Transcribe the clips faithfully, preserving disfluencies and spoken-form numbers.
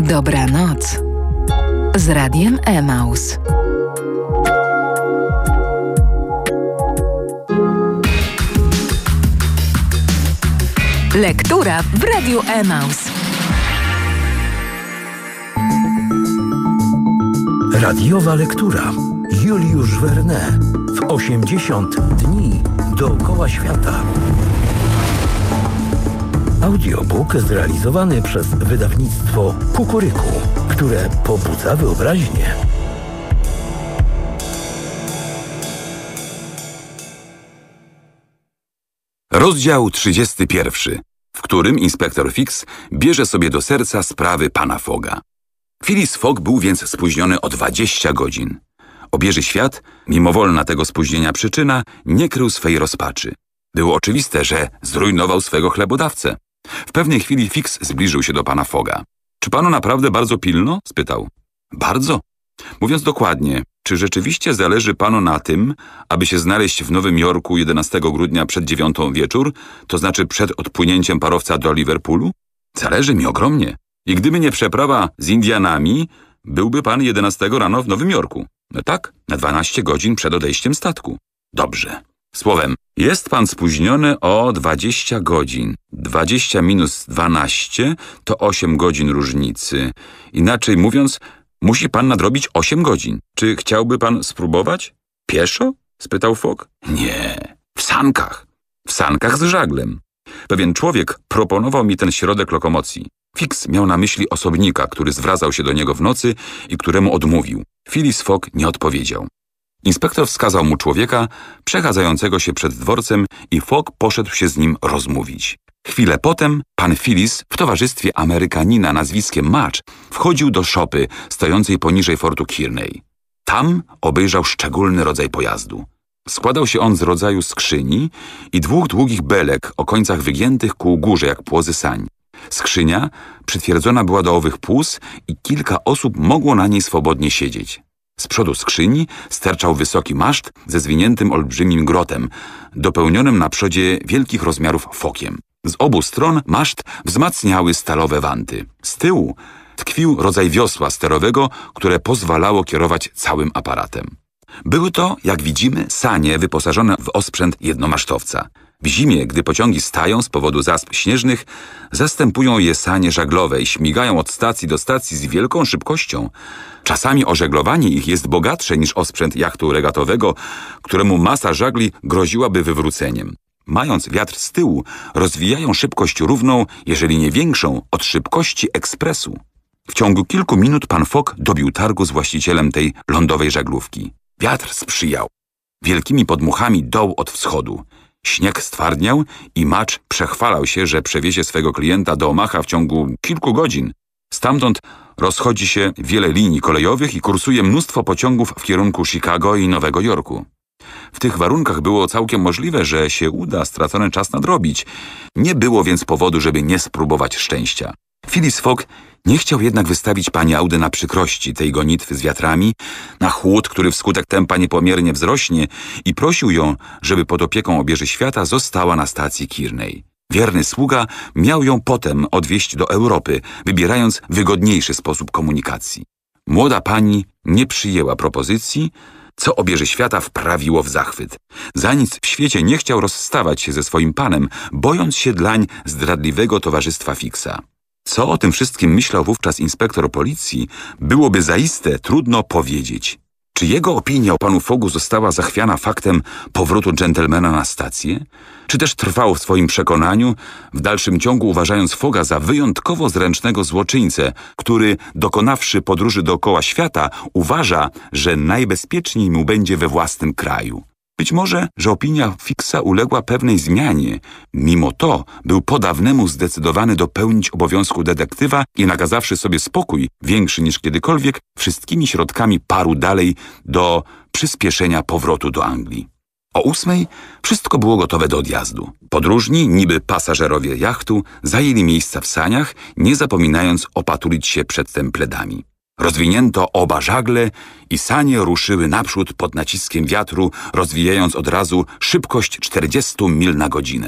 Dobranoc z Radiem Emaus. Lektura w Radiu Emaus. Radiowa lektura. Juliusz Verne w osiemdziesiąt dni dookoła świata. Audiobook zrealizowany przez wydawnictwo Kukuryku, które pobudza wyobraźnię. Rozdział trzydziesty pierwszy, w którym inspektor Fix bierze sobie do serca sprawy pana Fogga. Phileas Fogg był więc spóźniony o dwadzieścia godzin. Obieży świat, mimowolna tego spóźnienia przyczyna, nie krył swej rozpaczy. Było oczywiste, że zrujnował swego chlebodawcę. W pewnej chwili Fix zbliżył się do pana Fogga. Czy panu naprawdę bardzo pilno? Spytał. Bardzo? Mówiąc dokładnie, czy rzeczywiście zależy panu na tym, aby się znaleźć w Nowym Jorku jedenastego grudnia przed dziewiątą wieczór, to znaczy przed odpłynięciem parowca do Liverpoolu? Zależy mi ogromnie. I gdyby nie przeprawa z Indianami, byłby pan jedenastego rano w Nowym Jorku. No tak, na dwanaście godzin przed odejściem statku. Dobrze. Słowem, jest pan spóźniony o dwadzieścia godzin. dwadzieścia minus dwanaście to osiem godzin różnicy. Inaczej mówiąc, musi pan nadrobić osiem godzin. Czy chciałby pan spróbować? Pieszo? Spytał Fogg. Nie, w sankach. W sankach z żaglem. Pewien człowiek proponował mi ten środek lokomocji. Fix miał na myśli osobnika, który zwracał się do niego w nocy i któremu odmówił. Phileas Fogg nie odpowiedział. Inspektor wskazał mu człowieka przechadzającego się przed dworcem i Fogg poszedł się z nim rozmówić. Chwilę potem pan Phileas w towarzystwie Amerykanina nazwiskiem Match wchodził do szopy stojącej poniżej fortu Kearney. Tam obejrzał szczególny rodzaj pojazdu. Składał się on z rodzaju skrzyni i dwóch długich belek o końcach wygiętych ku górze jak płozy sań. Skrzynia przytwierdzona była do owych płóz i kilka osób mogło na niej swobodnie siedzieć. Z przodu skrzyni sterczał wysoki maszt ze zwiniętym olbrzymim grotem, dopełnionym na przodzie wielkich rozmiarów fokiem. Z obu stron maszt wzmacniały stalowe wanty. Z tyłu tkwił rodzaj wiosła sterowego, które pozwalało kierować całym aparatem. Były to, jak widzimy, sanie wyposażone w osprzęt jednomasztowca. W zimie, gdy pociągi stają z powodu zasp śnieżnych, zastępują je sanie żaglowe i śmigają od stacji do stacji z wielką szybkością. Czasami ożeglowanie ich jest bogatsze niż osprzęt jachtu regatowego, któremu masa żagli groziłaby wywróceniem. Mając wiatr z tyłu, rozwijają szybkość równą, jeżeli nie większą, od szybkości ekspresu. W ciągu kilku minut pan Fogg dobił targu z właścicielem tej lądowej żaglówki. Wiatr sprzyjał. Wielkimi podmuchami dął od wschodu. Śnieg stwardniał i Match przechwalał się, że przewiezie swego klienta do Omaha w ciągu kilku godzin. Stamtąd rozchodzi się wiele linii kolejowych i kursuje mnóstwo pociągów w kierunku Chicago i Nowego Jorku. W tych warunkach było całkiem możliwe, że się uda stracony czas nadrobić. Nie było więc powodu, żeby nie spróbować szczęścia. Phileas Fogg nie chciał jednak wystawić pani Audy na przykrości tej gonitwy z wiatrami, na chłód, który wskutek tempa niepomiernie wzrośnie, i prosił ją, żeby pod opieką obieży świata została na stacji Kearney. Wierny sługa miał ją potem odwieźć do Europy, wybierając wygodniejszy sposób komunikacji. Młoda pani nie przyjęła propozycji, co obieży świata wprawiło w zachwyt. Za nic w świecie nie chciał rozstawać się ze swoim panem, bojąc się dlań zdradliwego towarzystwa Fixa. Co o tym wszystkim myślał wówczas inspektor policji, byłoby zaiste trudno powiedzieć. Czy jego opinia o panu Foggu została zachwiana faktem powrotu dżentelmena na stację? Czy też trwał w swoim przekonaniu, w dalszym ciągu uważając Fogga za wyjątkowo zręcznego złoczyńcę, który, dokonawszy podróży dookoła świata, uważa, że najbezpieczniej mu będzie we własnym kraju? Być może, że opinia Fixa uległa pewnej zmianie. Mimo to był po dawnemu zdecydowany dopełnić obowiązku detektywa i nakazawszy sobie spokój, większy niż kiedykolwiek, wszystkimi środkami parł dalej do przyspieszenia powrotu do Anglii. O ósmej wszystko było gotowe do odjazdu. Podróżni, niby pasażerowie jachtu, zajęli miejsca w saniach, nie zapominając opatulić się przedtem pledami. Rozwinięto oba żagle i sanie ruszyły naprzód pod naciskiem wiatru, rozwijając od razu szybkość czterdziestu mil na godzinę.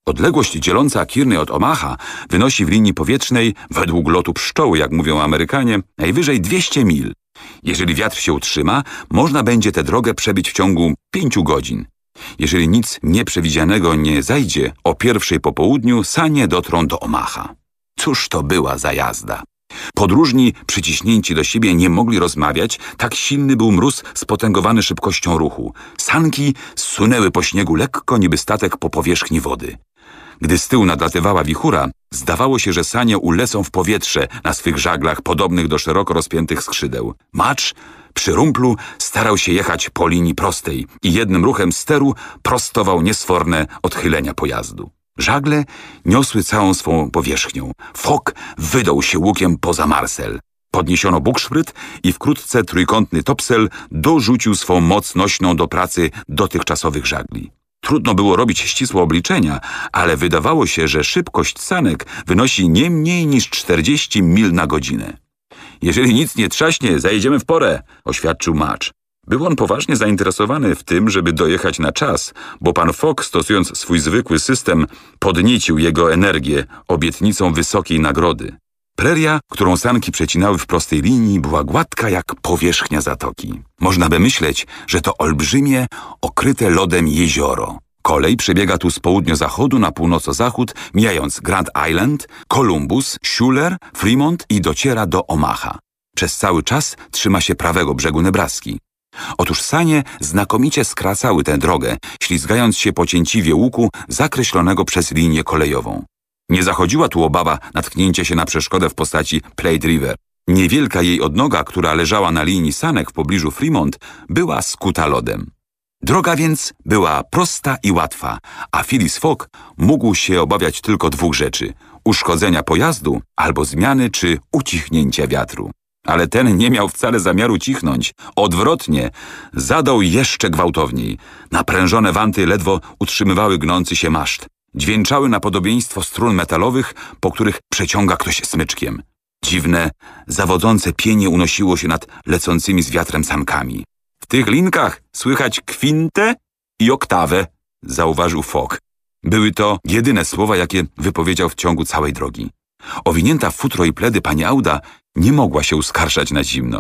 Odległość dzieląca Kearney od Omaha wynosi w linii powietrznej, według lotu pszczoły, jak mówią Amerykanie, najwyżej dwieście mil. Jeżeli wiatr się utrzyma, można będzie tę drogę przebyć w ciągu pięciu godzin. Jeżeli nic nieprzewidzianego nie zajdzie, o pierwszej po południu sanie dotrą do Omaha. Cóż to była za jazda! Podróżni, przyciśnięci do siebie, nie mogli rozmawiać, tak silny był mróz spotęgowany szybkością ruchu. Sanki zsunęły po śniegu lekko, niby statek po powierzchni wody. Gdy z tyłu nadlatywała wichura, zdawało się, że sanie ulecą w powietrze na swych żaglach podobnych do szeroko rozpiętych skrzydeł. Macz przy rumplu starał się jechać po linii prostej i jednym ruchem steru prostował niesforne odchylenia pojazdu. Żagle niosły całą swą powierzchnią. Fogg wydał się łukiem poza marsel. Podniesiono bukszpryt i wkrótce trójkątny topsel dorzucił swą moc nośną do pracy dotychczasowych żagli. Trudno było robić ścisłe obliczenia, ale wydawało się, że szybkość sanek wynosi nie mniej niż czterdzieści mil na godzinę. Jeżeli nic nie trzaśnie, zajedziemy w porę, oświadczył Macz. Był on poważnie zainteresowany w tym, żeby dojechać na czas, bo pan Fogg, stosując swój zwykły system, podniecił jego energię obietnicą wysokiej nagrody. Preria, którą sanki przecinały w prostej linii, była gładka jak powierzchnia zatoki. Można by myśleć, że to olbrzymie, okryte lodem jezioro. Kolej przebiega tu z południo-zachodu na północo-zachód, mijając Grand Island, Columbus, Schuyler, Fremont i dociera do Omaha. Przez cały czas trzyma się prawego brzegu Nebraski. Otóż sanie znakomicie skracały tę drogę, ślizgając się po cięciwie łuku zakreślonego przez linię kolejową. Nie zachodziła tu obawa natknięcia się na przeszkodę w postaci Platte River. Niewielka jej odnoga, która leżała na linii sanek w pobliżu Fremont, była skuta lodem. Droga więc była prosta i łatwa, a Phileas Fogg mógł się obawiać tylko dwóch rzeczy – uszkodzenia pojazdu albo zmiany czy ucichnięcia wiatru. Ale ten nie miał wcale zamiaru cichnąć. Odwrotnie, zadał jeszcze gwałtowniej. Naprężone wanty ledwo utrzymywały gnący się maszt. Dźwięczały na podobieństwo strun metalowych, po których przeciąga ktoś smyczkiem. Dziwne, zawodzące pienie unosiło się nad lecącymi z wiatrem sankami. W tych linkach słychać kwintę i oktawę, zauważył Fogg. Były to jedyne słowa, jakie wypowiedział w ciągu całej drogi. Owinięta w futro i pledy pani Auda nie mogła się uskarżać na zimno.